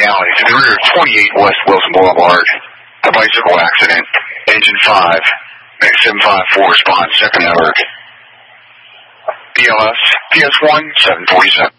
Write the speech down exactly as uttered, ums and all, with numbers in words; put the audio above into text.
Alley to the rear of twenty-eight West Wilson Boulevard. A bicycle accident. Engine five. Max seven five four response. Second alert. B L S P S one seven forty-seven.